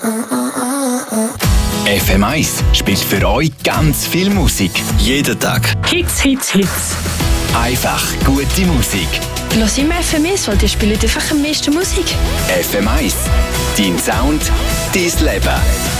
FM1 spielt für euch ganz viel Musik. Jeden Tag. Hits, Hits, Hits. Einfach gute Musik. Lass immer FM1, weil die spielen einfach am meisten Musik. FM1. Dein Sound, dein Leben.